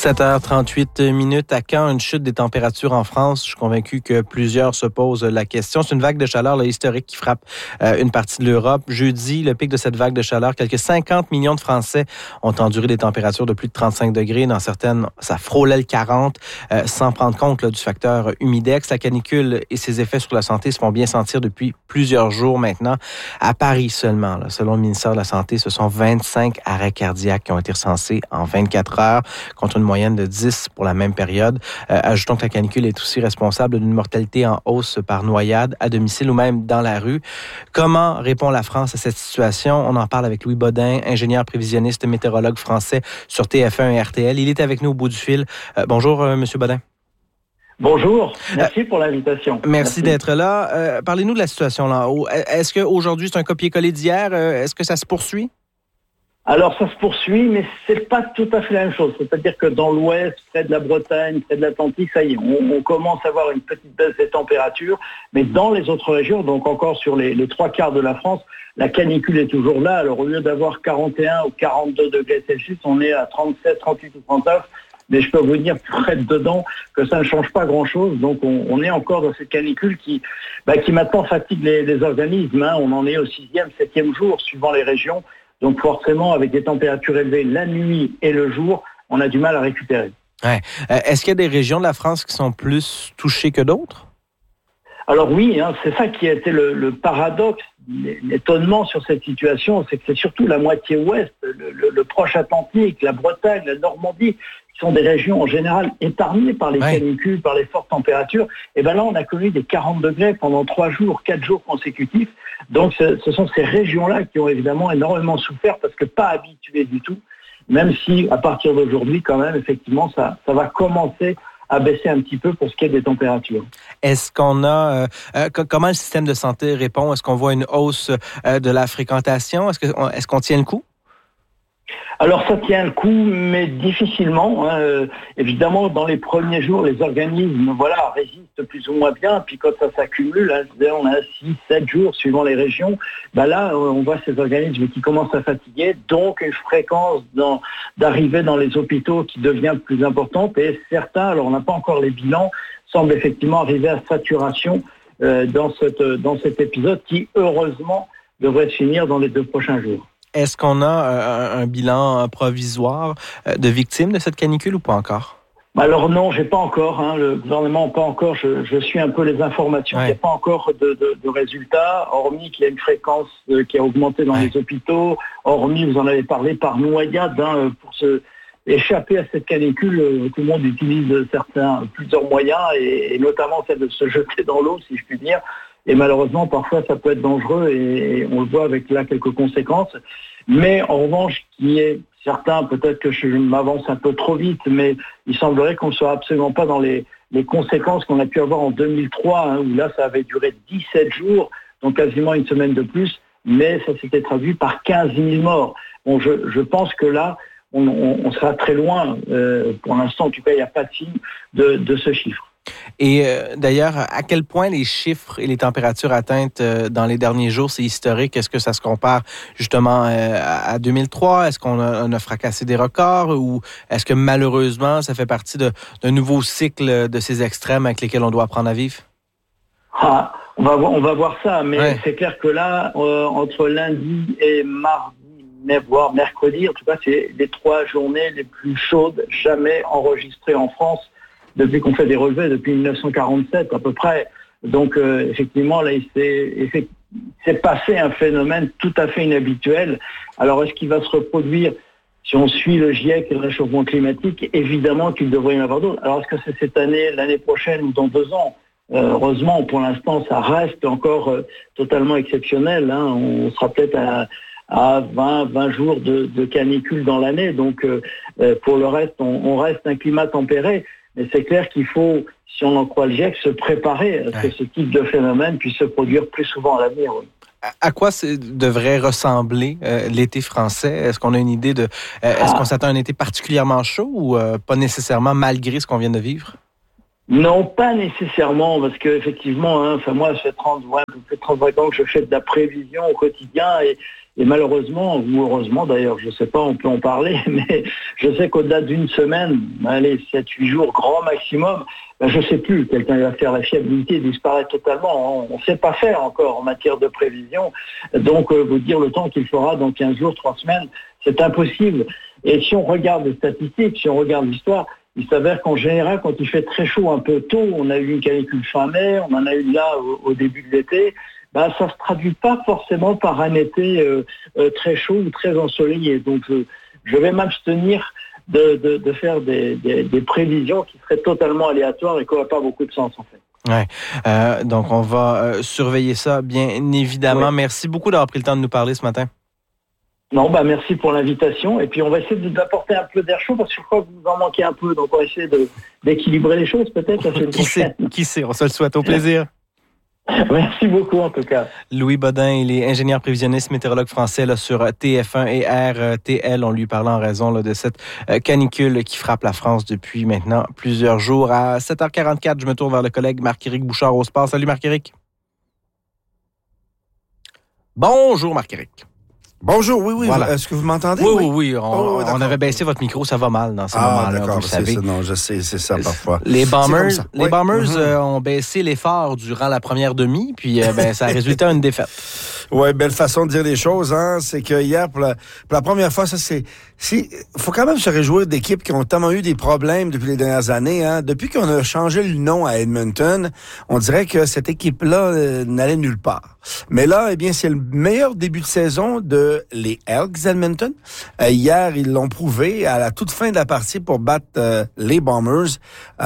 7h38 à quand une chute des températures en France? Je suis convaincu que plusieurs se posent la question. C'est une vague de chaleur historique qui frappe une partie de l'Europe. Jeudi, le pic de cette vague de chaleur, quelques 50 millions de Français ont enduré des températures de plus de 35 degrés. Dans certaines, ça frôlait le 40, sans prendre compte du facteur humidex. La canicule et ses effets sur la santé se font bien sentir depuis plusieurs jours maintenant. À Paris seulement, selon le ministère de la Santé, ce sont 25 arrêts cardiaques qui ont été recensés en 24 heures, contre une moyenne de 10 pour la même période. Ajoutons que la canicule est aussi responsable d'une mortalité en hausse par noyade à domicile ou même dans la rue. Comment répond la France à cette situation? On en parle avec Louis Bodin, ingénieur prévisionniste, météorologue français sur TF1 et RTL. Il est avec nous au bout du fil. Bonjour, Monsieur Bodin. Bonjour, merci pour l'invitation. Merci d'être là. Parlez-nous de la situation là. Est-ce qu'aujourd'hui, c'est un copier-coller d'hier? Est-ce que ça se poursuit? Alors, ça se poursuit, mais c'est pas tout à fait la même chose. C'est-à-dire que dans l'ouest, près de la Bretagne, près de l'Atlantique, ça y est, on commence à avoir une petite baisse des températures. Mais dans les autres régions, donc encore sur les trois quarts de la France, la canicule est toujours là. Alors, au lieu d'avoir 41 ou 42 degrés Celsius, on est à 37, 38 ou 39. Mais je peux vous dire, près dedans, que ça ne change pas grand-chose. Donc, on est encore dans cette canicule qui maintenant fatigue les organismes. On en est au 6e, 7e jour, suivant les régions. Donc forcément, avec des températures élevées la nuit et le jour, on a du mal à récupérer. Ouais. Est-ce qu'il y a des régions de la France qui sont plus touchées que d'autres? Alors oui, c'est ça qui a été le paradoxe, l'étonnement sur cette situation, c'est que c'est surtout la moitié ouest, le proche Atlantique, la Bretagne, la Normandie, qui sont des régions en général épargnées par les canicules, par les fortes températures. Et bien là, on a connu des 40 degrés pendant 3 jours, 4 jours consécutifs. Donc ce sont ces régions-là qui ont évidemment énormément souffert parce que pas habituées du tout, même si à partir d'aujourd'hui, quand même, effectivement, ça va commencer à baisser un petit peu pour ce qui est des températures. Est-ce qu'on a... comment le système de santé répond? Est-ce qu'on voit une hausse de la fréquentation? Est-ce qu'on tient le coup? Alors ça tient le coup, mais difficilement. Évidemment, dans les premiers jours, les organismes résistent plus ou moins bien. Puis quand ça s'accumule, on a 6, 7 jours suivant les régions. Là, on voit ces organismes qui commencent à fatiguer. Donc une fréquence d'arrivée dans les hôpitaux qui devient plus importante. Et certains, alors on n'a pas encore les bilans, semblent effectivement arriver à saturation dans cet épisode qui, heureusement, devrait se finir dans les 2 prochains jours. Est-ce qu'on a un bilan provisoire de victimes de cette canicule ou pas encore? Alors non, j'ai pas encore. Le gouvernement pas encore. Je suis un peu les informations. Il n'y a pas encore de résultats, hormis qu'il y a une fréquence qui a augmenté dans les hôpitaux. Hormis, vous en avez parlé, par noyade, pour se échapper à cette canicule. Tout le monde utilise plusieurs moyens, et notamment celle de se jeter dans l'eau, si je puis dire. Et malheureusement, parfois, ça peut être dangereux et on le voit avec là quelques conséquences. Mais en revanche, qui est certain, peut-être que je m'avance un peu trop vite, mais il semblerait qu'on ne soit absolument pas dans les conséquences qu'on a pu avoir en 2003, où là, ça avait duré 17 jours, donc quasiment une semaine de plus, mais ça s'était traduit par 15 000 morts. Bon, je pense que là, on sera très loin. Pour l'instant, en tout cas, il n'y a pas de signe de ce chiffre. Et d'ailleurs, à quel point les chiffres et les températures atteintes dans les derniers jours, c'est historique? Est-ce que ça se compare justement à 2003? Est-ce qu'on a fracassé des records? Ou est-ce que malheureusement, ça fait partie d'un nouveau cycle de ces extrêmes avec lesquels on doit apprendre à vivre? On va voir ça, mais c'est clair que là, entre lundi et mardi, voire mercredi, en tout cas, c'est les 3 journées les plus chaudes jamais enregistrées en France depuis qu'on fait des relevés, depuis 1947 à peu près. Donc effectivement, là, il s'est passé un phénomène tout à fait inhabituel. Alors est-ce qu'il va se reproduire si on suit le GIEC et le réchauffement climatique? Évidemment qu'il devrait y en avoir d'autres. Alors est-ce que c'est cette année, l'année prochaine ou dans 2 ans? Heureusement, pour l'instant, ça reste encore totalement exceptionnel. On sera peut-être à 20 jours de canicule dans l'année. Donc pour le reste, on reste un climat tempéré. Mais c'est clair qu'il faut, si on en croit le GIEC, se préparer à ce que ce type de phénomène puisse se produire plus souvent à l'avenir. Oui. À quoi devrait ressembler l'été français? Est-ce qu'on a une idée de... Est-ce qu'on s'attend à un été particulièrement chaud ou pas nécessairement malgré ce qu'on vient de vivre? Non, pas nécessairement, parce qu'effectivement, moi, ça fait 35 ans que je fais de la prévision au quotidien Et malheureusement, ou heureusement d'ailleurs, je ne sais pas, on peut en parler, mais je sais qu'au-delà d'une semaine, allez, 7-8 jours, grand maximum, je ne sais plus, quelqu'un va faire la fiabilité disparaît totalement. On ne sait pas faire encore en matière de prévision. Donc, vous dire le temps qu'il fera dans 15 jours, 3 semaines, c'est impossible. Et si on regarde les statistiques, si on regarde l'histoire, il s'avère qu'en général, quand il fait très chaud un peu tôt, on a eu une canicule fin mai, on en a eu là au début de l'été, ça ne se traduit pas forcément par un été très chaud ou très ensoleillé. Donc, je vais m'abstenir de faire des prévisions qui seraient totalement aléatoires et qui n'auraient pas beaucoup de sens, en fait. Ouais. Donc, on va surveiller ça, bien évidemment. Oui. Merci beaucoup d'avoir pris le temps de nous parler ce matin. Non, merci pour l'invitation. Et puis, on va essayer d'apporter un peu d'air chaud parce que je crois que vous en manquez un peu. Donc, on va essayer d'équilibrer les choses, peut-être, la semaine prochaine. Qui sait, on se le souhaite. Au plaisir. Merci beaucoup, en tout cas. Louis Bodin, il est ingénieur prévisionniste météorologue français là, sur TF1 et RTL. On lui parle en raison là, de cette canicule qui frappe la France depuis maintenant plusieurs jours. À 7h44, je me tourne vers le collègue Marc-Éric Bouchard au sport. Salut Marc-Éric. Bonjour Marc-Éric. Bonjour, oui. Voilà. Est-ce que vous m'entendez? Oui. On avait baissé votre micro, ça va mal dans ces moments-là. D'accord, vous savez. Non, je sais, c'est ça parfois. Les Bombers ont baissé l'effort durant la première demi, puis ça a résulté en une défaite. Oui, belle façon de dire les choses, hein. C'est que hier, pour la première fois, faut quand même se réjouir d'équipes qui ont tellement eu des problèmes depuis les dernières années, hein. Depuis qu'on a changé le nom à Edmonton, on dirait que cette équipe-là n'allait nulle part. Mais là, c'est le meilleur début de saison de les Elks d'Edmonton. Hier, ils l'ont prouvé à la toute fin de la partie pour battre les Bombers.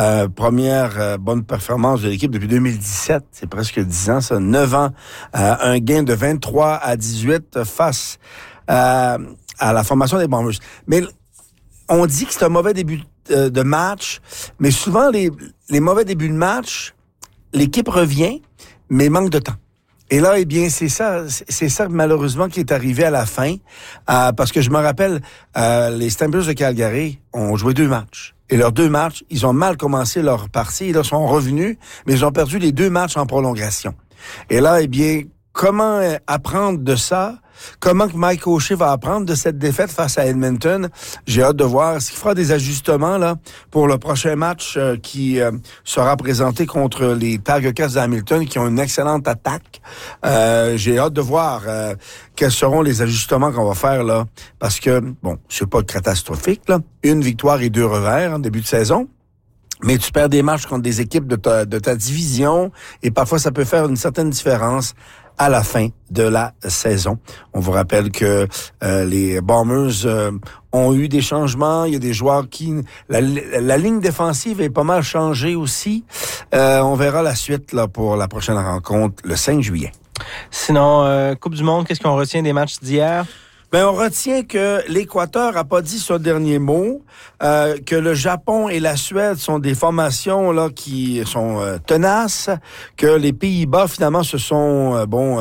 Première bonne performance de l'équipe depuis 2017. C'est presque 10 ans, ça. 9 ans. Un gain de 23-18 face à la formation des Bombers. Mais on dit que c'est un mauvais début de match, mais souvent, les mauvais débuts de match, l'équipe revient, mais manque de temps. Et là, c'est ça malheureusement qui est arrivé à la fin, parce que je me rappelle, les Stampers de Calgary ont joué 2 matchs. Et leurs 2 matchs, ils ont mal commencé leur partie, ils sont revenus, mais ils ont perdu les 2 matchs en prolongation. Et là, comment apprendre de ça? Comment que Mike O'Shea va apprendre de cette défaite face à Edmonton? J'ai hâte de voir. Est-ce qu'il fera des ajustements là pour le prochain match qui sera présenté contre les Tiger Cats d'Hamilton qui ont une excellente attaque? J'ai hâte de voir quels seront les ajustements qu'on va faire là. Parce que, c'est pas catastrophique, là. 1 victoire et 2 revers en début de saison. Mais tu perds des matchs contre des équipes de ta division et parfois ça peut faire une certaine différence à la fin de la saison. On vous rappelle que les Bombers ont eu des changements. Il y a des joueurs qui... La ligne défensive est pas mal changée aussi. On verra la suite là pour la prochaine rencontre le 5 juillet. Sinon, Coupe du Monde, qu'est-ce qu'on retient des matchs d'hier? On retient que l'Équateur a pas dit son dernier mot, que le Japon et la Suède sont des formations là qui sont tenaces, que les Pays-Bas finalement se sont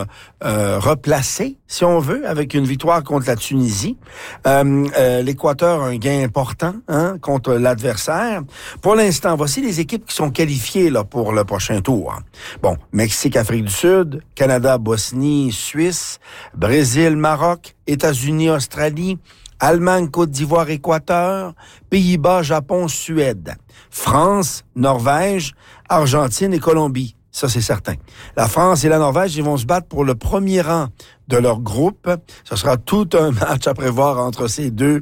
replacés, si on veut, avec une victoire contre la Tunisie. L'Équateur a un gain important contre l'adversaire. Pour l'instant, voici les équipes qui sont qualifiées là pour le prochain tour. Mexique, Afrique du Sud, Canada, Bosnie, Suisse, Brésil, Maroc, États-Unis, Australie, Allemagne, Côte d'Ivoire, Équateur, Pays-Bas, Japon, Suède, France, Norvège, Argentine et Colombie. Ça, c'est certain. La France et la Norvège, ils vont se battre pour le premier rang de leur groupe. Ce sera tout un match à prévoir entre ces deux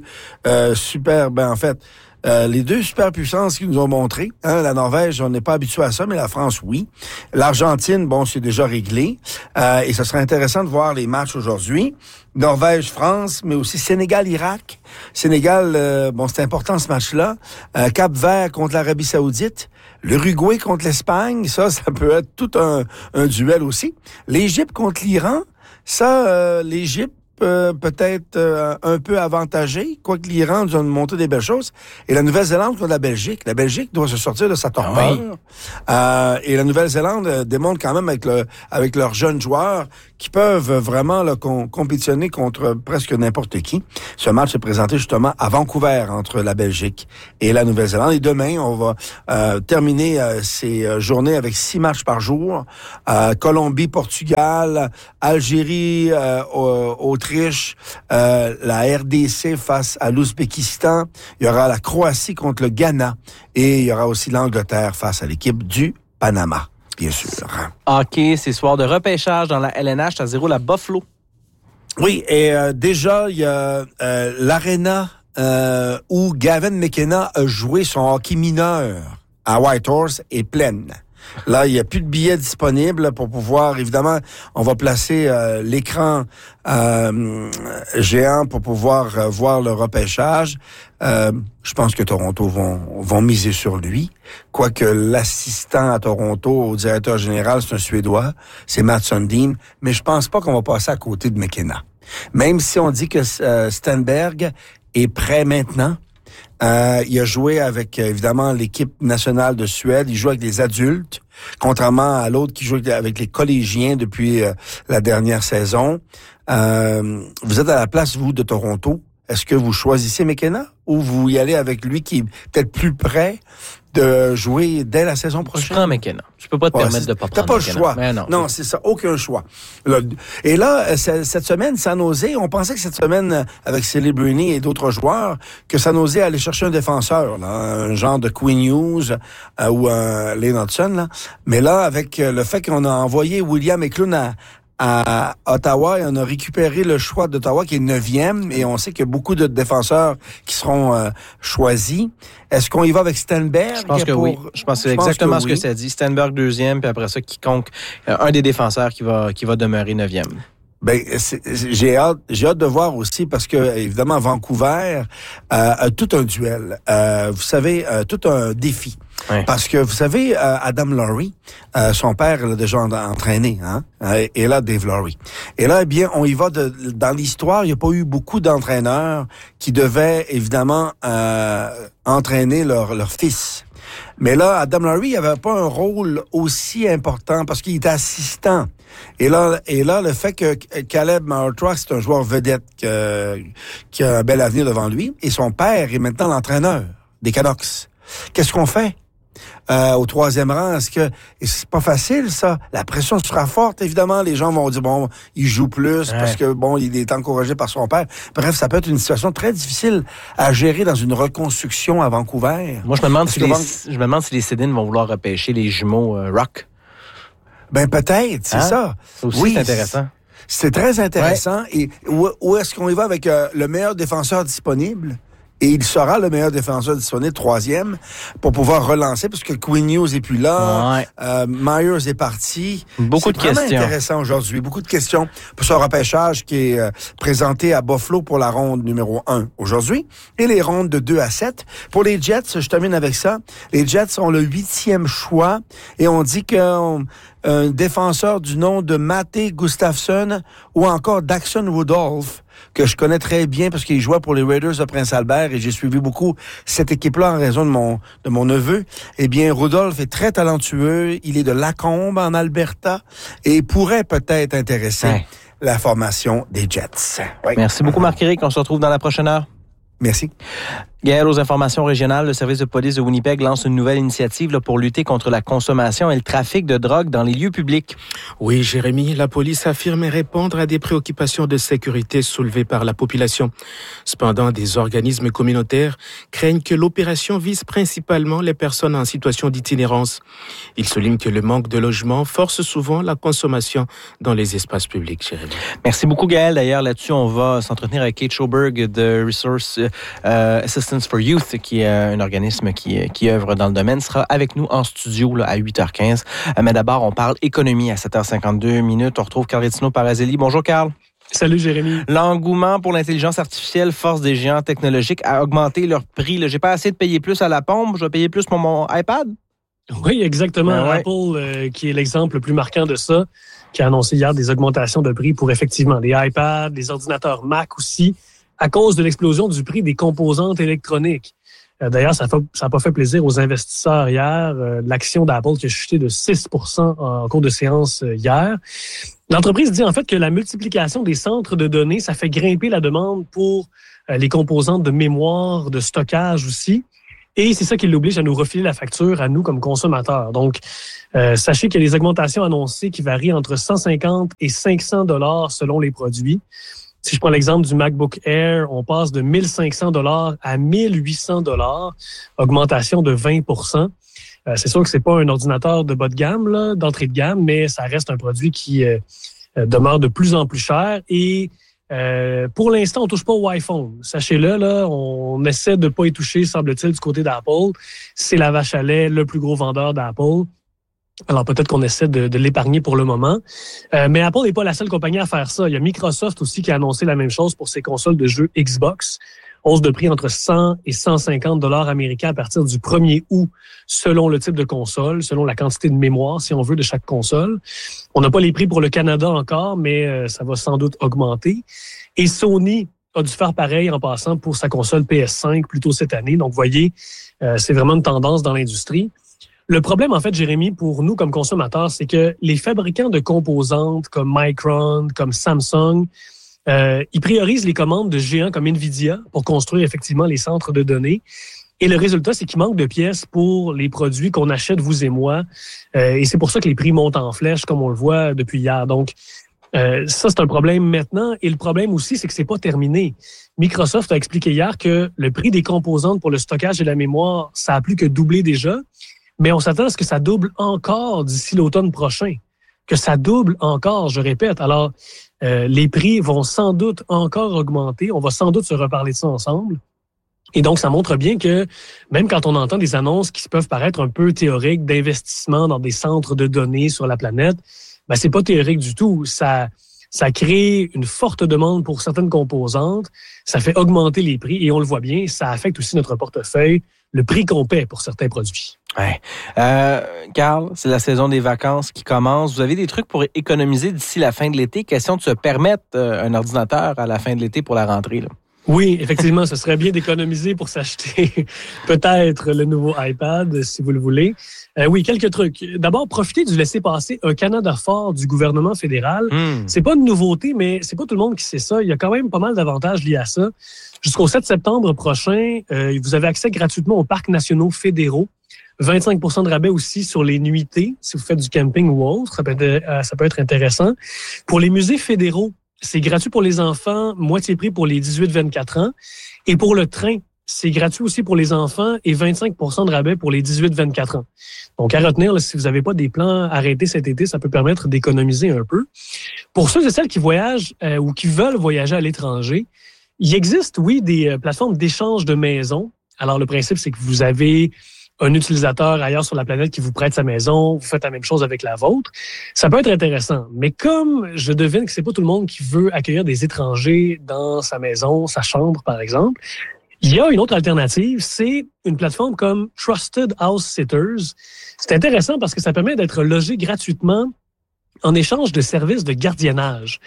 les 2 superpuissances qui nous ont montré. La Norvège, on n'est pas habitué à ça, mais la France, oui. L'Argentine, c'est déjà réglé. Et ce serait intéressant de voir les matchs aujourd'hui. Norvège, France, mais aussi Sénégal-Irak. Sénégal, c'est important ce match-là. Cap-Vert contre l'Arabie Saoudite. L'Uruguay contre l'Espagne. Ça peut être tout un duel aussi. L'Égypte contre l'Iran. Ça, l'Égypte, peut-être un peu avantagé, quoique l'Iran doit nous montrer des belles choses. Et la Nouvelle-Zélande contre la Belgique. La Belgique doit se sortir de sa torpeur. Et la Nouvelle-Zélande démontre quand même avec leurs jeunes joueurs qui peuvent vraiment compétitionner contre presque n'importe qui. Ce match est présenté justement à Vancouver entre la Belgique et la Nouvelle-Zélande. Et demain, on va terminer ces journées avec 6 matchs par jour. Colombie, Portugal, Algérie, Autriche, l'Autriche, la RDC face à l'Ouzbékistan. Il y aura la Croatie contre le Ghana. Et il y aura aussi l'Angleterre face à l'équipe du Panama, bien sûr. Hockey, c'est soir de repêchage dans la LNH. Ça se déroule à Buffalo. Oui, et déjà, il y a l'aréna où Gavin McKenna a joué son hockey mineur à Whitehorse est pleine. Là, il n'y a plus de billets disponibles pour pouvoir, évidemment, on va placer l'écran géant pour pouvoir voir le repêchage. Je pense que Toronto vont miser sur lui. Quoique l'assistant à Toronto, au directeur général, c'est un Suédois, c'est Matt Sundin, mais je pense pas qu'on va passer à côté de McKenna. Même si on dit que Stenberg est prêt maintenant. Il a joué avec, évidemment, l'équipe nationale de Suède. Il joue avec des adultes, contrairement à l'autre qui joue avec les collégiens depuis la dernière saison. Vous êtes à la place, vous, de Toronto. Est-ce que vous choisissez McKenna ou vous y allez avec lui qui est peut-être plus prêt de jouer dès la saison prochaine? Je prends McKenna. Je peux pas te permettre de pas prendre McKenna. T'as pas McKenna. le choix. Non, c'est ça. Aucun choix. Et là, cette semaine, San Jose, on pensait que cette semaine, avec Celebrini et d'autres joueurs, que San Jose allait chercher un défenseur, là, un genre de Quinn Hughes ou un Lane Hudson. Là. Mais là, avec le fait qu'on a envoyé William Eklund à Ottawa et on a récupéré le choix d'Ottawa qui est 9e et on sait qu'il y a beaucoup de défenseurs qui seront choisis. Est-ce qu'on y va avec Stenberg? Je pense que oui. Je pense que c'est exactement ce que ça dit. Stenberg 2e, puis après ça, quiconque, un des défenseurs qui va demeurer 9e. Ben, j'ai hâte de voir aussi parce que, évidemment, Vancouver a tout un duel. Vous savez, tout un défi. Ouais. Parce que, vous savez, Adam Laurie, son père l'a déjà entraîné, hein? Et là, Dave Laurie. Et là, eh bien, on y va dans l'histoire, il n'y a pas eu beaucoup d'entraîneurs qui devaient, évidemment, entraîner leur fils. Mais là, Adam Laurie n'avait pas un rôle aussi important parce qu'il était assistant. Et là, le fait que Caleb Malhotra, c'est un joueur vedette qui a un bel avenir devant lui, et son père est maintenant l'entraîneur des Canucks. Qu'est-ce qu'on fait? Au 3e rang, est-ce que c'est pas facile, ça? La pression sera forte, évidemment. Les gens vont dire, bon, il joue plus parce que, bon, il est encouragé par son père. Bref, ça peut être une situation très difficile à gérer dans une reconstruction à Vancouver. Moi, je me demande si les Sedins vont vouloir repêcher les jumeaux Rock. Ben, peut-être, c'est ça. Ça aussi, c'est intéressant. C'est très intéressant. Ouais. Et où est-ce qu'on y va avec le meilleur défenseur disponible? Et il sera le meilleur défenseur disponible, 3e, pour pouvoir relancer, parce que Quinn Hughes est plus là, Myers est parti. Beaucoup de questions. C'est intéressant aujourd'hui. Beaucoup de questions pour ce repêchage qui est présenté à Buffalo pour la ronde numéro 1 aujourd'hui, et les rondes de 2 à 7. Pour les Jets, je termine avec ça. Les Jets ont le 8e choix, et on dit qu'un défenseur du nom de Mate Gustafsson ou encore Daxon Rudolph, que je connais très bien parce qu'il jouait pour les Raiders de Prince-Albert et j'ai suivi beaucoup cette équipe-là en raison de mon neveu. Eh bien, Rudolph est très talentueux. Il est de Lacombe, en Alberta, et pourrait peut-être intéresser la formation des Jets. Oui. Merci beaucoup, Marc-Éric. On se retrouve dans la prochaine heure. Merci. Gaël, aux informations régionales, le service de police de Winnipeg lance une nouvelle initiative pour lutter contre la consommation et le trafic de drogue dans les lieux publics. Oui, Jérémy, la police affirme répondre à des préoccupations de sécurité soulevées par la population. Cependant, des organismes communautaires craignent que l'opération vise principalement les personnes en situation d'itinérance. Ils soulignent que le manque de logement force souvent la consommation dans les espaces publics, Jérémy. Merci beaucoup, Gaël. D'ailleurs, là-dessus, on va s'entretenir avec Kate Schoberg de Resource Assistance for Youth, qui est un organisme qui œuvre dans le domaine, sera avec nous en studio là, à 8h15. Mais d'abord, on parle économie à 7h52 minutes. On retrouve Carl Rettino Parazelli. Bonjour, Carl. Salut, Jérémy. L'engouement pour l'intelligence artificielle force des géants technologiques à augmenter leur prix. Là, j'ai pas assez de payer plus à la pompe, je vais payer plus pour mon iPad? Oui, exactement. Apple, qui est l'exemple le plus marquant de ça, qui a annoncé hier des augmentations de prix pour effectivement les iPads, les ordinateurs Mac aussi, à cause de l'explosion du prix des composantes électroniques. D'ailleurs, ça n'a pas fait plaisir aux investisseurs hier. L'action d'Apple qui a chuté de 6% en cours de séance hier. L'entreprise dit en fait que la multiplication des centres de données, ça fait grimper la demande pour les composantes de mémoire, de stockage aussi. Et c'est ça qui l'oblige à nous refiler la facture à nous comme consommateurs. Donc, sachez qu'il y a des augmentations annoncées qui varient entre 150 et 500 $ selon les produits. Si je prends l'exemple du MacBook Air, on passe de 1 500 $ à 1 800 $, augmentation de 20%. C'est sûr que c'est pas un ordinateur de bas de gamme, là, d'entrée de gamme, mais ça reste un produit qui demeure de plus en plus cher. Et pour l'instant, on touche pas au iPhone. Sachez-le, là, on essaie de pas y toucher, semble-t-il, du côté d'Apple. C'est la vache à lait, le plus gros vendeur d'Apple. Alors, peut-être qu'on essaie de l'épargner pour le moment. Mais Apple n'est pas la seule compagnie à faire ça. Il y a Microsoft aussi qui a annoncé la même chose pour ses consoles de jeux Xbox. Hausse de prix entre 100 et 150 $ américains à partir du 1er août, selon le type de console, selon la quantité de mémoire, si on veut, de chaque console. On n'a pas les prix pour le Canada encore, mais ça va sans doute augmenter. Et Sony a dû faire pareil en passant pour sa console PS5 plus tôt cette année. Donc, vous voyez, c'est vraiment une tendance dans l'industrie. Le problème, en fait, Jérémy, pour nous comme consommateurs, c'est que les fabricants de composantes comme Micron, comme Samsung, ils priorisent les commandes de géants comme Nvidia pour construire effectivement les centres de données. Et le résultat, c'est qu'il manque de pièces pour les produits qu'on achète, vous et moi. Et c'est pour ça que les prix montent en flèche, comme on le voit depuis hier. Donc, ça, c'est un problème maintenant. Et le problème aussi, c'est que c'est pas terminé. Microsoft a expliqué hier que le prix des composantes pour le stockage et la mémoire, ça a plus que doublé déjà. Mais on s'attend à ce que ça double encore d'ici l'automne prochain. Que ça double encore, je répète. Alors, les prix vont sans doute encore augmenter. On va sans doute se reparler de ça ensemble. Et donc, ça montre bien que même quand on entend des annonces qui peuvent paraître un peu théoriques d'investissement dans des centres de données sur la planète, ben c'est pas théorique du tout. Ça crée une forte demande pour certaines composantes. Ça fait augmenter les prix et on le voit bien, ça affecte aussi notre portefeuille, le prix qu'on paie pour certains produits. Ouais. Carl, c'est la saison des vacances qui commence. Vous avez des trucs pour économiser d'ici la fin de l'été? Question de se permettre un ordinateur à la fin de l'été pour la rentrée, là. Oui, effectivement, ce serait bien d'économiser pour s'acheter peut-être le nouveau iPad, si vous le voulez. Oui, quelques trucs. D'abord, profitez du laisser-passer Un Canada fort du gouvernement fédéral. C'est pas une nouveauté, mais c'est pas tout le monde qui sait ça. Il y a quand même pas mal d'avantages liés à ça. Jusqu'au 7 septembre prochain, vous avez accès gratuitement aux parcs nationaux fédéraux. 25 % de rabais aussi sur les nuitées, si vous faites du camping ou autre. Ça peut être intéressant. Pour les musées fédéraux, c'est gratuit pour les enfants, moitié prix pour les 18-24 ans. Et pour le train, c'est gratuit aussi pour les enfants et 25 % de rabais pour les 18-24 ans. Donc, à retenir, là, si vous n'avez pas des plans arrêtés cet été, ça peut permettre d'économiser un peu. Pour ceux et celles qui voyagent ou qui veulent voyager à l'étranger, il existe, oui, des plateformes d'échange de maisons. Alors, le principe, c'est que vous avez un utilisateur ailleurs sur la planète qui vous prête sa maison, vous faites la même chose avec la vôtre. Ça peut être intéressant. Mais comme je devine que c'est pas tout le monde qui veut accueillir des étrangers dans sa maison, sa chambre, par exemple, il y a une autre alternative, c'est une plateforme comme Trusted House Sitters. C'est intéressant parce que ça permet d'être logé gratuitement en échange de services de gardiennage.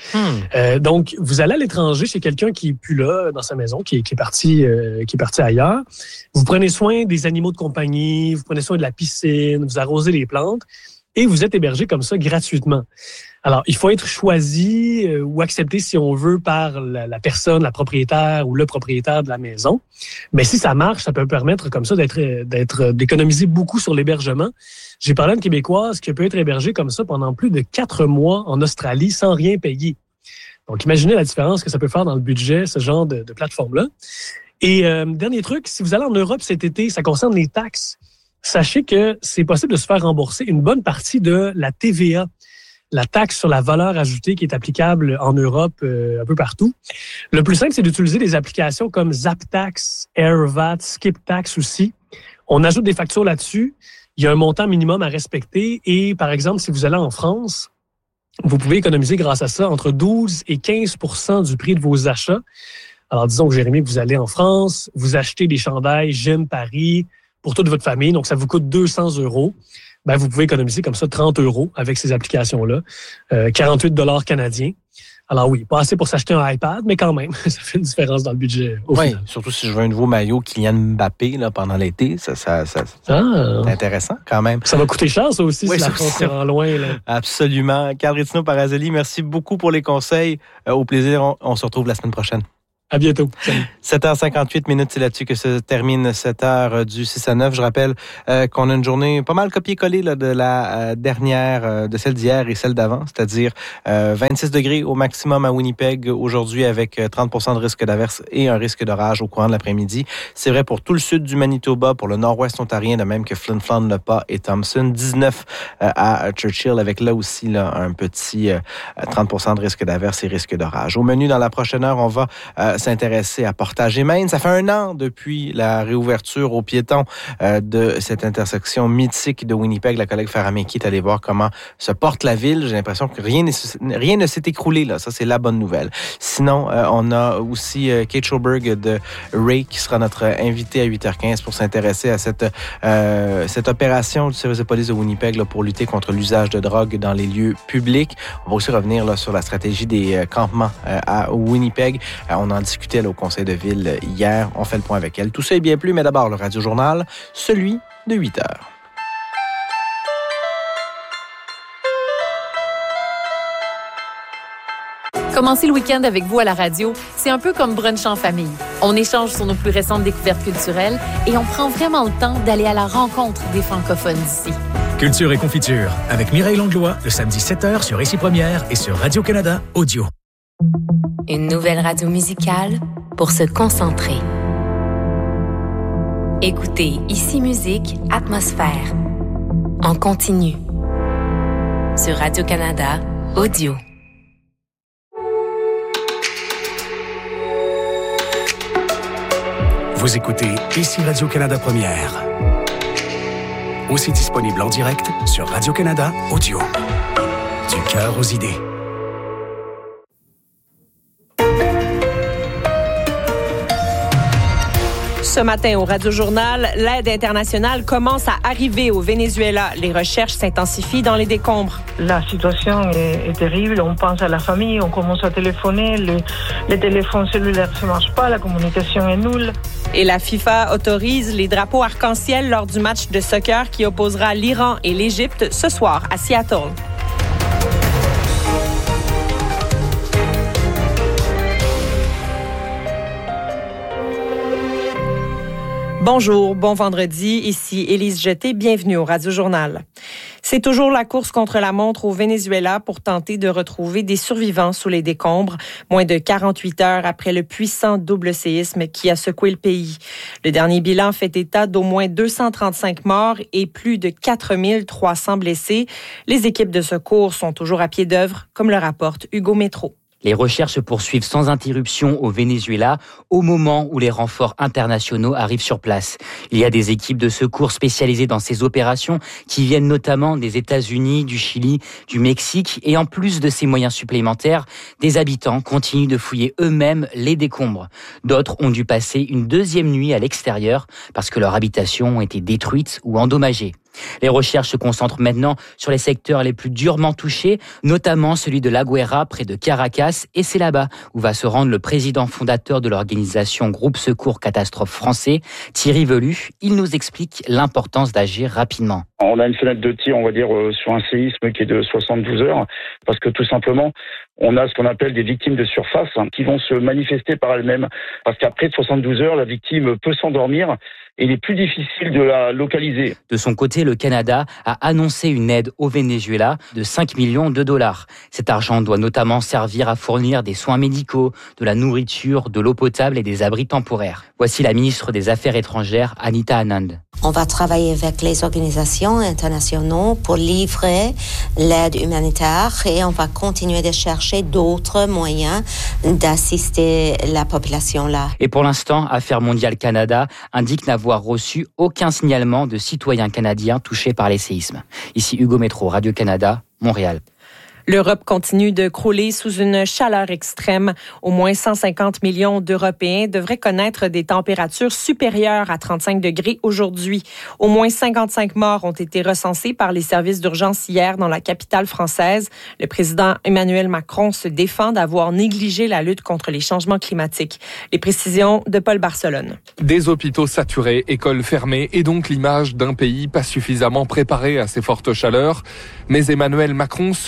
Donc, vous allez à l'étranger chez quelqu'un qui est plus là dans sa maison, qui est parti ailleurs. Vous prenez soin des animaux de compagnie, vous prenez soin de la piscine, vous arrosez les plantes et vous êtes hébergé comme ça gratuitement. Alors, il faut être choisi ou accepté, si on veut, par la personne, la propriétaire ou le propriétaire de la maison. Mais si ça marche, ça peut permettre comme ça d'économiser beaucoup sur l'hébergement. J'ai parlé à une Québécoise qui peut être hébergée comme ça pendant plus de 4 mois en Australie sans rien payer. Donc, imaginez la différence que ça peut faire dans le budget, ce genre de plateforme-là. Et dernier truc, si vous allez en Europe cet été, ça concerne les taxes. Sachez que c'est possible de se faire rembourser une bonne partie de la TVA, la taxe sur la valeur ajoutée qui est applicable en Europe un peu partout. Le plus simple, c'est d'utiliser des applications comme ZapTax, AirVat, SkipTax aussi. On ajoute des factures là-dessus. Il y a un montant minimum à respecter et, par exemple, si vous allez en France, vous pouvez économiser grâce à ça entre 12 et 15 % du prix de vos achats. Alors, disons que Jérémy, vous allez en France, vous achetez des chandails J'aime Paris pour toute votre famille, donc ça vous coûte 200 €. Ben, vous pouvez économiser comme ça 30 € avec ces applications-là, 48 $ canadiens. Alors oui, pas assez pour s'acheter un iPad, mais quand même, ça fait une différence dans le budget. Oui, surtout si je veux un nouveau maillot Kylian Mbappé là, pendant l'été, c'est intéressant quand même. Ça va coûter cher, ça aussi, si la France se rend loin. Là. Absolument. Carl Rizzino Parazelli, merci beaucoup pour les conseils. Au plaisir, on se retrouve la semaine prochaine. À bientôt. Salut. 7h58, c'est là-dessus que se termine cette heure du 6 à 9. Je rappelle qu'on a une journée pas mal copier-coller là, de la dernière, de celle d'hier et celle d'avant, c'est-à-dire 26 degrés au maximum à Winnipeg aujourd'hui avec 30% de risque d'averse et un risque d'orage au courant de l'après-midi. C'est vrai pour tout le sud du Manitoba, pour le nord-ouest ontarien, de même que Flin Flon, Le Pas et Thompson. 19 à Churchill avec là aussi là, un petit 30% de risque d'averse et risque d'orage. Au menu dans la prochaine heure, on va s'intéresser à Portage-et-Maine. Ça fait 1 an depuis la réouverture aux piétons de cette intersection mythique de Winnipeg. La collègue Farah Meki est allée voir comment se porte la ville. J'ai l'impression que rien ne s'est écroulé là. Ça, c'est la bonne nouvelle. Sinon, on a aussi Kate Schoberg de Ray qui sera notre invité à 8h15 pour s'intéresser à cette opération du service de police de Winnipeg là, pour lutter contre l'usage de drogue dans les lieux publics. On va aussi revenir là, sur la stratégie des campements à Winnipeg. On en discutait là, au conseil de ville hier. On fait le point avec elle. Tout ça et bien plus, mais d'abord le Radio-Journal, celui de 8 heures. Commencer le week-end avec vous à la radio, c'est un peu comme brunch en famille. On échange sur nos plus récentes découvertes culturelles et on prend vraiment le temps d'aller à la rencontre des francophones d'ici. Culture et confiture avec Mireille Langlois, le samedi 7h sur Ici Première et sur Radio-Canada Audio. Une nouvelle radio musicale pour se concentrer. Écoutez Ici Musique, Atmosphère. En continu. Sur Radio-Canada Audio. Vous écoutez Ici Radio-Canada Première. Aussi disponible en direct sur Radio-Canada Audio. Du cœur aux idées. Ce matin au Radio-Journal, l'aide internationale commence à arriver au Venezuela. Les recherches s'intensifient dans les décombres. La situation est terrible. On pense à la famille, on commence à téléphoner. Les téléphones cellulaires ne marchent pas, la communication est nulle. Et la FIFA autorise les drapeaux arc-en-ciel lors du match de soccer qui opposera l'Iran et l'Égypte ce soir à Seattle. Bonjour, bon vendredi, ici Élise Jeté, bienvenue au Radio-Journal. C'est toujours la course contre la montre au Venezuela pour tenter de retrouver des survivants sous les décombres, moins de 48 heures après le puissant double séisme qui a secoué le pays. Le dernier bilan fait état d'au moins 235 morts et plus de 4300 blessés. Les équipes de secours sont toujours à pied d'œuvre, comme le rapporte Hugo Métro. Les recherches se poursuivent sans interruption au Venezuela au moment où les renforts internationaux arrivent sur place. Il y a des équipes de secours spécialisées dans ces opérations qui viennent notamment des États-Unis, du Chili, du Mexique et en plus de ces moyens supplémentaires, des habitants continuent de fouiller eux-mêmes les décombres. D'autres ont dû passer une deuxième nuit à l'extérieur parce que leur habitation ont été détruite ou endommagée. Les recherches se concentrent maintenant sur les secteurs les plus durement touchés, notamment celui de La Guaira, près de Caracas, et c'est là-bas où va se rendre le président fondateur de l'organisation Groupe Secours Catastrophe Français, Thierry Velu. Il nous explique l'importance d'agir rapidement. On a une fenêtre de tir, on va dire, sur un séisme qui est de 72 heures, parce que tout simplement, on a ce qu'on appelle des victimes de surface qui vont se manifester par elles-mêmes, parce qu'après 72 heures, la victime peut s'endormir et il est plus difficile de la localiser. De son côté, le Canada a annoncé une aide au Venezuela de 5 millions de dollars. Cet argent doit notamment servir à fournir des soins médicaux, de la nourriture, de l'eau potable et des abris temporaires. Voici la ministre des Affaires étrangères, Anita Anand. On va travailler avec les organisations internationales pour livrer l'aide humanitaire et on va continuer de chercher d'autres moyens d'assister la population là. Et pour l'instant, Affaires mondiales Canada indique n'avoir reçu aucun signalement de citoyens canadiens touchés par les séismes. Ici Hugo Métro, Radio-Canada, Montréal. L'Europe continue de crouler sous une chaleur extrême. Au moins 150 millions d'Européens devraient connaître des températures supérieures à 35 degrés aujourd'hui. Au moins 55 morts ont été recensés par les services d'urgence hier dans la capitale française. Le président Emmanuel Macron se défend d'avoir négligé la lutte contre les changements climatiques. Les précisions de Paul Barcelone. Des hôpitaux saturés, écoles fermées et donc l'image d'un pays pas suffisamment préparé à ces fortes chaleurs. Mais Emmanuel Macron se défend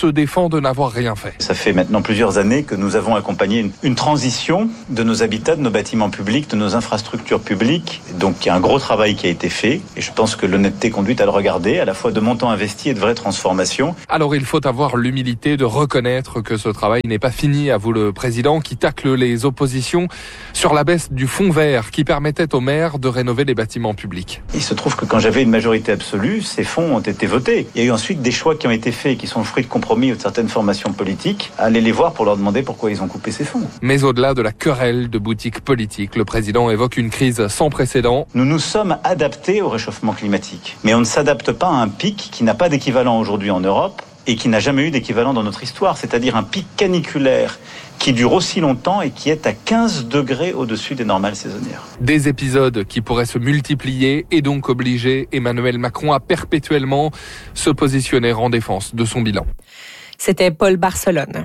de n'avoir rien fait. Ça fait maintenant plusieurs années que nous avons accompagné une transition de nos habitats, de nos bâtiments publics, de nos infrastructures publiques. Donc il y a un gros travail qui a été fait et je pense que l'honnêteté conduite à le regarder, à la fois de montants investis et de vraies transformations. Alors il faut avoir l'humilité de reconnaître que ce travail n'est pas fini, avoue le président qui tacle les oppositions sur la baisse du fonds vert qui permettait aux maires de rénover les bâtiments publics. Il se trouve que quand j'avais une majorité absolue, ces fonds ont été votés. Il y a eu ensuite des choix qui ont été faits et qui sont le fruit de compromis ou de certaines formations politiques. Allez les voir pour leur demander pourquoi ils ont coupé ces fonds. Mais au-delà de la querelle de boutiques politiques, le président évoque une crise sans précédent. Nous nous sommes adaptés au réchauffement climatique. Mais on ne s'adapte pas à un pic qui n'a pas d'équivalent aujourd'hui en Europe et qui n'a jamais eu d'équivalent dans notre histoire, c'est-à-dire un pic caniculaire qui dure aussi longtemps et qui est à 15 degrés au-dessus des normales saisonnières. Des épisodes qui pourraient se multiplier et donc obliger Emmanuel Macron à perpétuellement se positionner en défense de son bilan. C'était Paul Barcelone.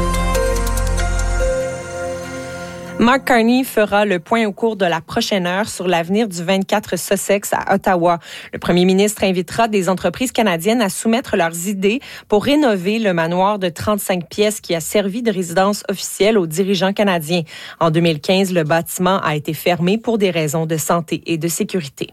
Mark Carney fera le point au cours de la prochaine heure sur l'avenir du 24 Sussex à Ottawa. Le premier ministre invitera des entreprises canadiennes à soumettre leurs idées pour rénover le manoir de 35 pièces qui a servi de résidence officielle aux dirigeants canadiens. En 2015, le bâtiment a été fermé pour des raisons de santé et de sécurité.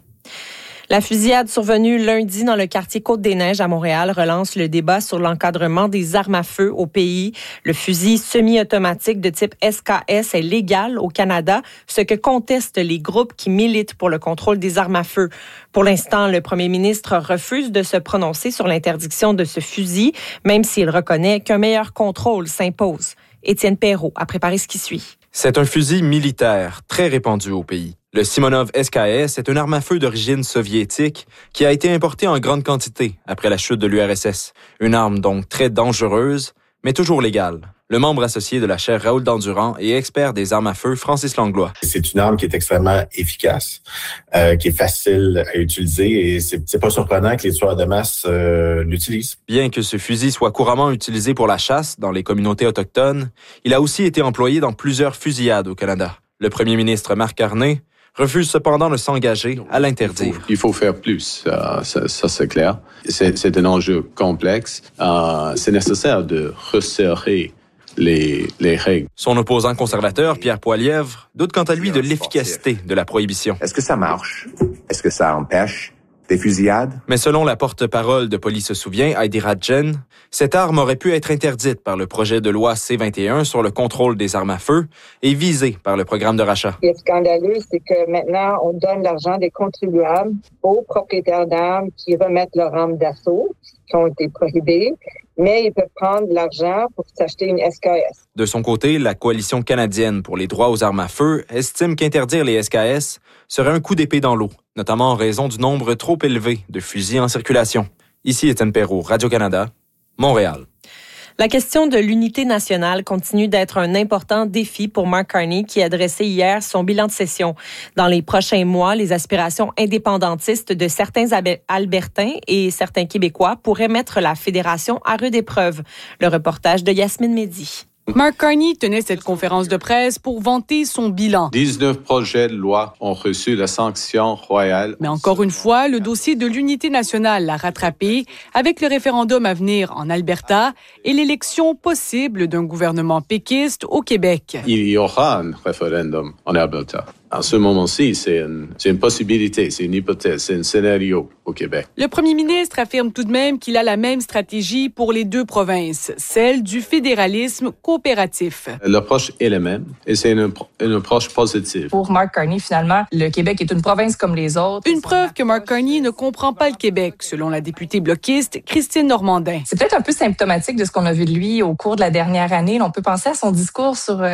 La fusillade survenue lundi dans le quartier Côte-des-Neiges à Montréal relance le débat sur l'encadrement des armes à feu au pays. Le fusil semi-automatique de type SKS est légal au Canada, ce que contestent les groupes qui militent pour le contrôle des armes à feu. Pour l'instant, le premier ministre refuse de se prononcer sur l'interdiction de ce fusil, même s'il reconnaît qu'un meilleur contrôle s'impose. Étienne Perrault a préparé ce qui suit. C'est un fusil militaire très répandu au pays. Le Simonov SKS est une arme à feu d'origine soviétique qui a été importée en grande quantité après la chute de l'URSS. Une arme donc très dangereuse, mais toujours légale. Le membre associé de la chaire Raoul Dandurand et expert des armes à feu, Francis Langlois. C'est une arme qui est extrêmement efficace, qui est facile à utiliser et c'est pas surprenant que les tueurs de masse l'utilisent. Bien que ce fusil soit couramment utilisé pour la chasse dans les communautés autochtones, il a aussi été employé dans plusieurs fusillades au Canada. Le premier ministre Mark Carney refuse cependant de s'engager à l'interdire. Il faut faire plus, ça c'est clair. C'est un enjeu complexe. C'est nécessaire de resserrer les règles. Son opposant conservateur, Pierre Poilievre, doute quant à lui de l'efficacité de la prohibition. Est-ce que ça marche? Est-ce que ça empêche des fusillades? Mais selon la porte-parole de Police se souvient, Heidi Radjen, cette arme aurait pu être interdite par le projet de loi C-21 sur le contrôle des armes à feu et visée par le programme de rachat. Ce qui est scandaleux, c'est que maintenant, on donne l'argent des contribuables aux propriétaires d'armes qui remettent leurs armes d'assaut, qui ont été prohibées, mais ils peuvent prendre de l'argent pour s'acheter une SKS. De son côté, la Coalition canadienne pour les droits aux armes à feu estime qu'interdire les SKS serait un coup d'épée dans l'eau, notamment en raison du nombre trop élevé de fusils en circulation. Ici Étienne Perrault, Radio-Canada, Montréal. La question de l'unité nationale continue d'être un important défi pour Mark Carney qui a dressé hier son bilan de session. Dans les prochains mois, les aspirations indépendantistes de certains Albertains et certains Québécois pourraient mettre la fédération à rude épreuve. Le reportage de Yasmine Mehdi. Mark Carney tenait cette conférence de presse pour vanter son bilan. 19 projets de loi ont reçu la sanction royale. Mais encore une fois, le dossier de l'unité nationale l'a rattrapé avec le référendum à venir en Alberta et l'élection possible d'un gouvernement péquiste au Québec. Il y aura un référendum en Alberta. En ce moment-ci, c'est une possibilité, c'est une hypothèse, c'est un scénario au Québec. Le premier ministre affirme tout de même qu'il a la même stratégie pour les deux provinces, celle du fédéralisme coopératif. L'approche est la même et c'est une approche positive. Pour Mark Carney, finalement, le Québec est une province comme les autres. Une preuve que Mark Carney ne comprend pas le Québec, selon la députée bloquiste Christine Normandin. C'est peut-être un peu symptomatique de ce qu'on a vu de lui au cours de la dernière année. On peut penser à son discours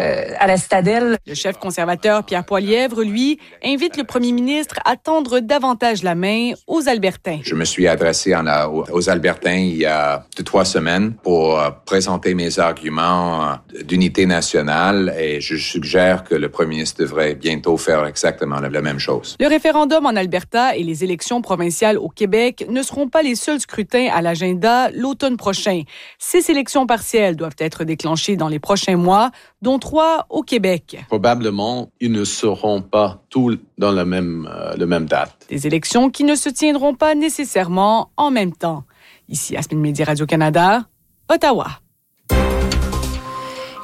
à la Citadelle. Le chef conservateur Pierre Poilievre, lui, invite le premier ministre à tendre davantage la main aux Albertains. Je me suis adressé aux Albertains il y a 3 semaines pour présenter mes arguments d'unité nationale et je suggère que le premier ministre devrait bientôt faire exactement la même chose. Le référendum en Alberta et les élections provinciales au Québec ne seront pas les seuls scrutins à l'agenda l'automne prochain. 6 élections partielles doivent être déclenchées dans les prochains mois, dont 3 au Québec. Probablement, ils ne seront pas tous dans la même date. Des élections qui ne se tiendront pas nécessairement en même temps. Ici, Yasmine Mehdi, Radio-Canada, Ottawa.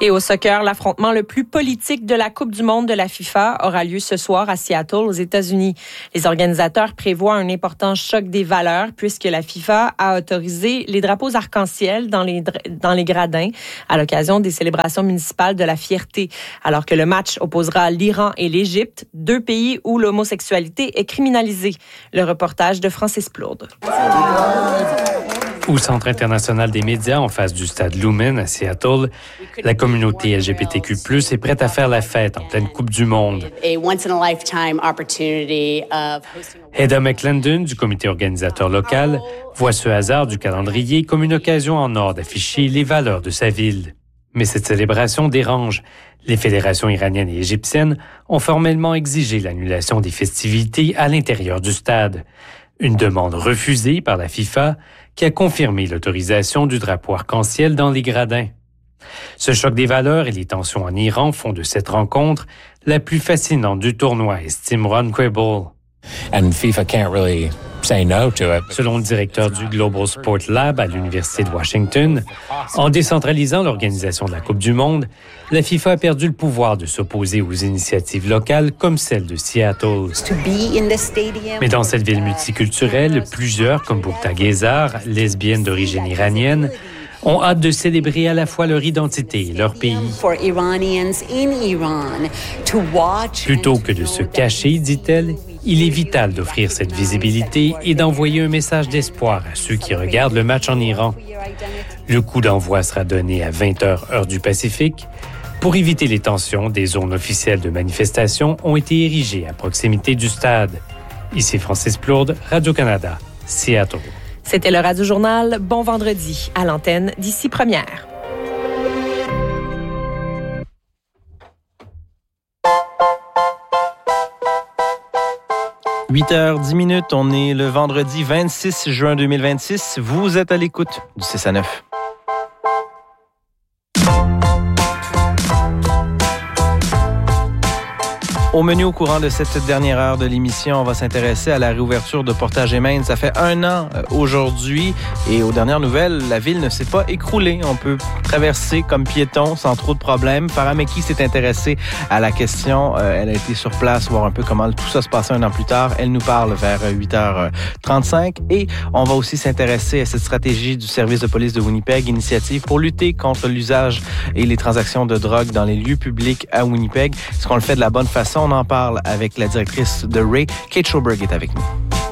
Et au soccer, l'affrontement le plus politique de la Coupe du monde de la FIFA aura lieu ce soir à Seattle, aux États-Unis. Les organisateurs prévoient un important choc des valeurs puisque la FIFA a autorisé les drapeaux arc-en-ciel dans les gradins à l'occasion des célébrations municipales de la fierté. Alors que le match opposera l'Iran et l'Égypte, 2 pays où l'homosexualité est criminalisée. Le reportage de Francis Plourde. Au Centre international des médias, en face du stade Lumen à Seattle, la communauté LGBTQ+ est prête à faire la fête en pleine Coupe du monde. Heather McClendon, du comité organisateur local, voit ce hasard du calendrier comme une occasion en or d'afficher les valeurs de sa ville. Mais cette célébration dérange. Les fédérations iraniennes et égyptiennes ont formellement exigé l'annulation des festivités à l'intérieur du stade. Une demande refusée par la FIFA qui a confirmé l'autorisation du drapeau arc-en-ciel dans les gradins. Ce choc des valeurs et les tensions en Iran font de cette rencontre la plus fascinante du tournoi, estime Ron Quibble. And FIFA can't really say no to it. Selon le directeur du Global Sport Lab à l'Université de Washington, en décentralisant l'organisation de la Coupe du monde, la FIFA a perdu le pouvoir de s'opposer aux initiatives locales comme celle de Seattle. Mais dans cette ville multiculturelle, plusieurs, comme Boukta Gezar, lesbienne d'origine iranienne, ont hâte de célébrer à la fois leur identité et leur pays. Plutôt que de se cacher, dit-elle, il est vital d'offrir cette visibilité et d'envoyer un message d'espoir à ceux qui regardent le match en Iran. Le coup d'envoi sera donné à 20h heure du Pacifique. Pour éviter les tensions, des zones officielles de manifestation ont été érigées à proximité du stade. Ici Francis Plourde, Radio-Canada, Seattle. C'était le Radio-Journal. Bon vendredi à l'antenne d'ici première. « 8h10, on est le vendredi 26 juin 2026. Vous êtes à l'écoute du 6 à 9. Au menu au courant de cette dernière heure de l'émission, on va s'intéresser à la réouverture de Portage et Main. Ça fait 1 an aujourd'hui et aux dernières nouvelles, la ville ne s'est pas écroulée. On peut traverser comme piéton sans trop de problèmes. Parameki s'est intéressée à la question. Elle a été sur place voir un peu comment tout ça se passait 1 an plus tard. Elle nous parle vers 8h35 et on va aussi s'intéresser à cette stratégie du service de police de Winnipeg, initiative pour lutter contre l'usage et les transactions de drogue dans les lieux publics à Winnipeg. Est-ce qu'on le fait de la bonne façon? On en parle avec la directrice de Ray. Kate Schoberg est avec nous.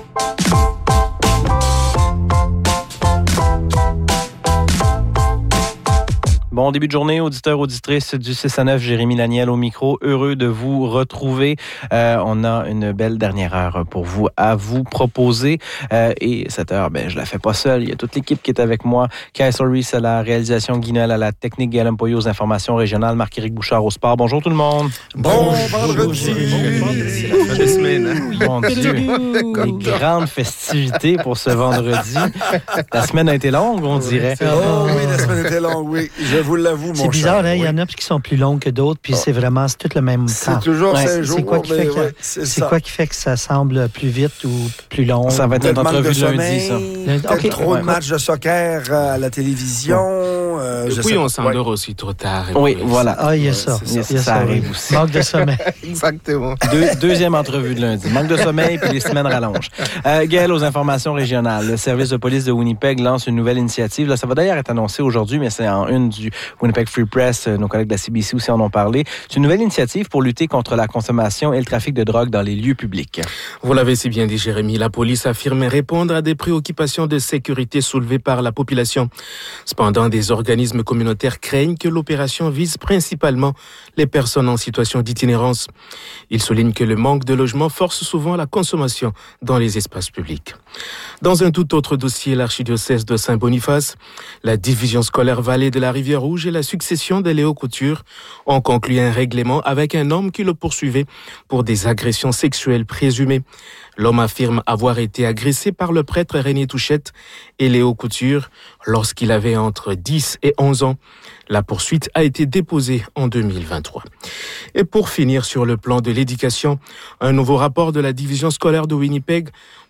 Bon début de journée, auditeurs, auditrices du 6 à 9, Jérémy Laniel au micro. Heureux de vous retrouver. On a une belle dernière heure pour vous à vous proposer. Et cette heure, je la fais pas seule. Il y a toute l'équipe qui est avec moi. Kyle Reese à la réalisation, Guinel à la technique, Guillaume Poyo aux informations régionales, Marc-Éric Bouchard au sport. Bonjour tout le monde. Bon vendredi. C'est la fin de semaine. Mon Dieu. Des grandes festivités pour ce vendredi. La semaine a été longue, on dirait. Oh oui, la semaine était longue, oui. Je vous l'avoue, mon cher. C'est bizarre, hein? Il y en a qui sont plus longues que d'autres, puis c'est tout le même temps. C'est toujours 5 jours. C'est quoi qui fait que ça semble plus vite ou plus long? Ça va être notre entrevue de lundi, ça. Peut-être trop de matchs de soccer à la télévision. Oui, on s'endort aussi trop tard. Oui, voilà. Ah, il y a ça. Ça arrive aussi. Manque de sommeil. Exactement. Deuxième entrevue de lundi. Manque de sommeil, puis les semaines rallongent. Gaël, aux informations régionales. Le service de police de Winnipeg lance une nouvelle initiative. Là, ça va d'ailleurs être annoncé aujourd'hui, mais c'est en une du Winnipeg Free Press. Nos collègues de la CBC aussi en ont parlé. C'est une nouvelle initiative pour lutter contre la consommation et le trafic de drogue dans les lieux publics. Vous l'avez si bien dit, Jérémy. La police affirme répondre à des préoccupations de sécurité soulevées par la population. Cependant, des organismes communautaires craignent que l'opération vise principalement les personnes en situation d'itinérance. Ils soulignent que le manque de logement force souvent la consommation dans les espaces publics. Dans un tout autre dossier, l'archidiocèse de Saint-Boniface, la division scolaire Vallée de la Rivière-Rouge et la succession de Léo Couture ont conclu un règlement avec un homme qui le poursuivait pour des agressions sexuelles présumées. L'homme affirme avoir été agressé par le prêtre René Touchette et Léo Couture lorsqu'il avait entre 10 et 11 ans. La poursuite a été déposée en 2023. Et pour finir sur le plan de l'éducation, un nouveau rapport de la division scolaire de Winnipeg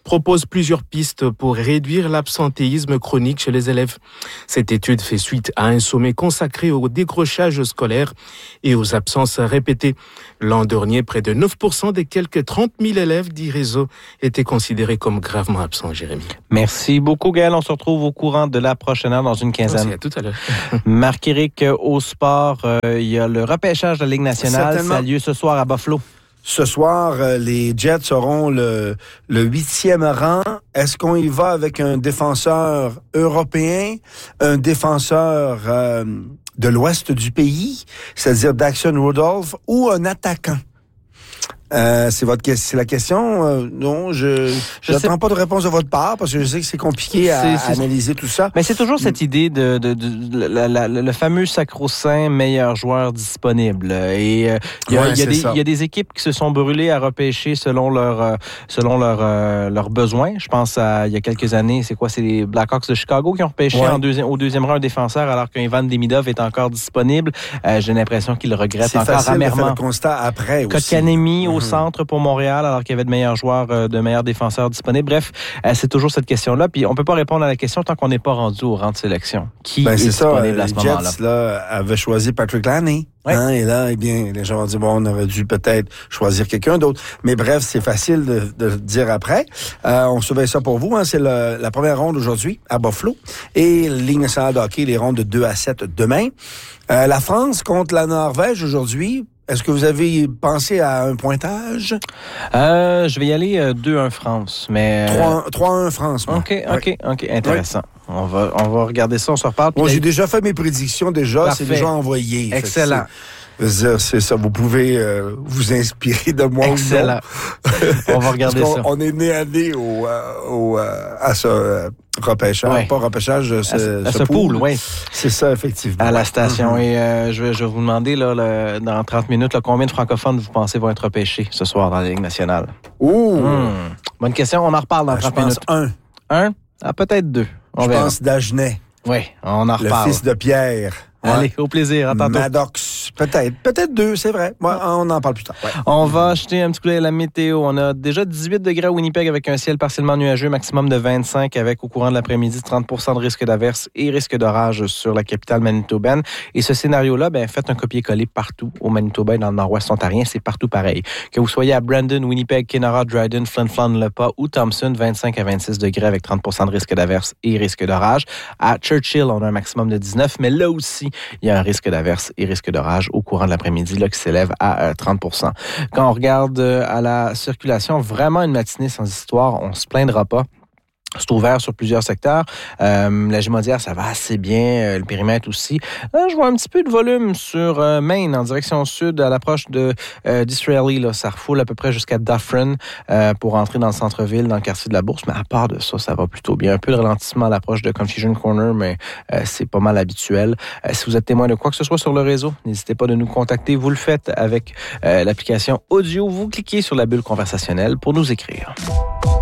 propose plusieurs pistes pour réduire l'absentéisme chronique chez les élèves. Cette étude fait suite à un sommet consacré au décrochage scolaire et aux absences répétées. L'an dernier, près de 9% des quelques 30 000 élèves d'e-réseau étaient considérés comme gravement absents, Jérémy. Merci beaucoup, Gaël. On se retrouve au courant de la prochaine heure dans une quinzaine. Merci, à tout à l'heure. Marc-Éric, au sport, il y a le repêchage de la Ligue nationale. Ça a lieu ce soir à Buffalo. Ce soir, les Jets auront le 8e rang. Est-ce qu'on y va avec un défenseur européen, un défenseur de l'ouest du pays, c'est-à-dire Daxon Rudolph, ou un attaquant? C'est la question. Non, je n'attends pas de réponse de votre part parce que je sais que c'est compliqué à analyser tout ça. Mais c'est toujours cette idée de le fameux sacro-saint meilleur joueur disponible. Et il y a des équipes qui se sont brûlées à repêcher selon leurs besoins. Je pense à il y a quelques années, c'est les Blackhawks de Chicago qui ont repêché au deuxième rang un défenseur alors qu'un Ivan Demidov est encore disponible. J'ai l'impression qu'il le regrette encore amèrement. C'est facile de faire le constat après aussi. Kotkaniemi au centre pour Montréal, alors qu'il y avait de meilleurs joueurs, de meilleurs défenseurs disponibles. Bref, c'est toujours cette question-là. Puis on peut pas répondre à la question tant qu'on n'est pas rendu au rang de sélection. Qui est disponible à ce moment-là? Les Jets avaient choisi Patrick Laine. Oui. Et là, les gens vont dire, on aurait dû peut-être choisir quelqu'un d'autre. Mais bref, c'est facile de le dire après. On surveille ça pour vous. C'est la première ronde aujourd'hui à Buffalo. Et la Ligue nationale de hockey, les rondes de 2 à 7 demain. La France contre la Norvège aujourd'hui. Est-ce que vous avez pensé à un pointage? Je vais y aller 2-1 France, mais 3-1 France. Moi. OK, intéressant. Oui. On va regarder ça, on se reparle. Bon, j'ai déjà fait mes prédictions Parfait. C'est déjà envoyé. Excellent. C'est ça, vous pouvez vous inspirer de moi. Excellent. On va regarder ça. On est né à ce repêchage, pas repêchage, à ce pool, oui. C'est ça, effectivement. À la station. Et je vais vous demander, dans 30 minutes, combien de francophones vous pensez vont être repêchés ce soir dans la Ligue nationale? Bonne question, on en reparle dans 30 minutes. Je pense 1. 1? Ah, peut-être 2. Je pense Dagenet. Oui, on en reparle. Le fils de Pierre. Allez, au plaisir. À tantôt. Maddox, peut-être 2, c'est vrai. On en parle plus tard. Ouais. On va jeter un petit coup d'œil à la météo. On a déjà 18 degrés à Winnipeg avec un ciel partiellement nuageux, maximum de 25 avec au courant de l'après-midi 30% de risque d'averse et risque d'orage sur la capitale manitobaine. Et ce scénario-là, faites un copier-coller partout au Manitoba et dans le nord-ouest ontarien. C'est partout pareil. Que vous soyez à Brandon, Winnipeg, Kenora, Dryden, Flin Flon, Le Pas ou Thompson, 25 à 26 degrés avec 30% de risque d'averse et risque d'orage. À Churchill, on a un maximum de 19, mais là aussi, il y a un risque d'averse et risque d'orage au courant de l'après-midi là, qui s'élève à 30%. Quand on regarde à la circulation, vraiment une matinée sans histoire, on se plaindra pas. C'est ouvert sur plusieurs secteurs. La Gémaudière, ça va assez bien. Le périmètre aussi. Là, je vois un petit peu de volume sur Maine, en direction sud, à l'approche de d'Israeli. Là, ça refoule à peu près jusqu'à Dufferin pour entrer dans le centre-ville, dans le quartier de la Bourse. Mais à part de ça, ça va plutôt bien. Un peu de ralentissement à l'approche de Confusion Corner, mais c'est pas mal habituel. Si vous êtes témoin de quoi que ce soit sur le réseau, n'hésitez pas de nous contacter. Vous le faites avec l'application audio. Vous cliquez sur la bulle conversationnelle pour nous écrire.